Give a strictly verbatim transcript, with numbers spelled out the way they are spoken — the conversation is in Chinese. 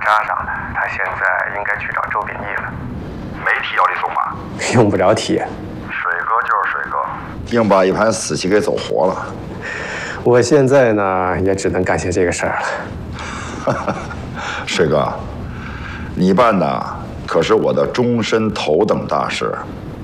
扎上的，他现在应该去找周秉义了。 没提要你送马， 用不着提。 水哥就是水哥，硬把一盘死棋给走活了。 我现在呢，也只能干些这个事儿了。 水哥，你办的可是我的终身头等大事。